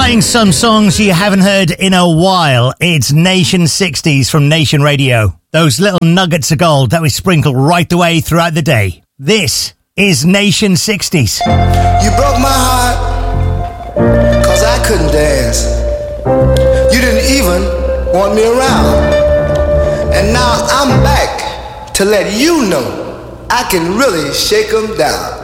Playing some songs you haven't heard in a while. It's Nation 60s from Nation Radio. Those little nuggets of gold that we sprinkle right the way throughout the day. This is Nation 60s. You broke my heart, cause I couldn't dance. You didn't even want me around. And now I'm back to let you know I can really shake 'em down.